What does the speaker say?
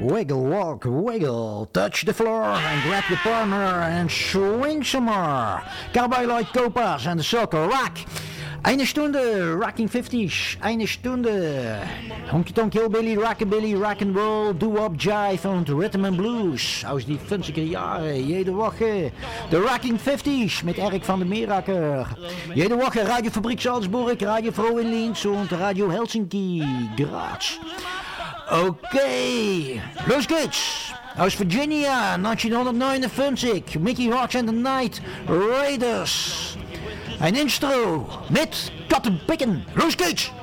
Wiggle, walk, wiggle, touch the floor and grab your partner and swing some more. Cowboy Lloyd Copaz and the Circle Rock. Eine Stunde Rocking 50s, eine Stunde Honky Tonk Hillbilly, Rockabilly, Rock'n'Roll, Doo-Wop, Jive und Rhythm and Blues aus die 50er Jahre, jede Woche de Rocking 50s mit Erik van der Meeracker. Jede Woche Radiofabriek Salzburg, Radio Froh in Linz und Radio Helsinki, Graz. Okay, los geht's! Aus Virginia, 1959, Mickey Hawks and the Night Raiders. Ein Intro mit Cotton Picken. Los geht's!